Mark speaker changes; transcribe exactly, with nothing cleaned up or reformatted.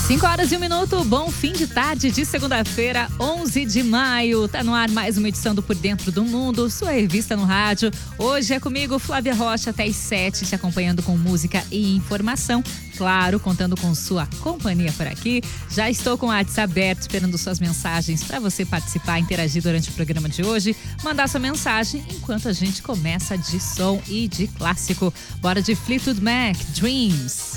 Speaker 1: cinco horas e um minuto, bom fim de tarde de segunda-feira, onze de maio. Tá no ar mais uma edição do Por Dentro do Mundo, sua revista no rádio. Hoje é comigo, Flávia Rocha, até às sete, te acompanhando com música e informação. Claro, contando com sua companhia por aqui. Já estou com o WhatsApp aberto, esperando suas mensagens para você participar, interagir durante o programa de hoje. Mandar sua mensagem enquanto a gente começa de som e de clássico. Bora de Fleetwood Mac, Dreams.